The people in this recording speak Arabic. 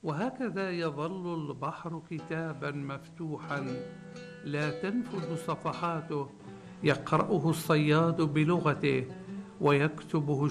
وهكذا يظل البحر كتابا مفتوحا لا تنفذ صفحاته، يقرأه الصياد بلغته ويكتبه